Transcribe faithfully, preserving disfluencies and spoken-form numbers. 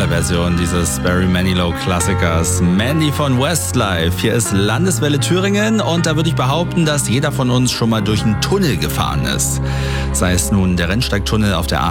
Version dieses Barry Manilow-Klassikers Mandy von Westlife. Hier ist Landeswelle Thüringen und da würde ich behaupten, dass jeder von uns schon mal durch einen Tunnel gefahren ist. Sei es nun der Rennsteigtunnel auf der A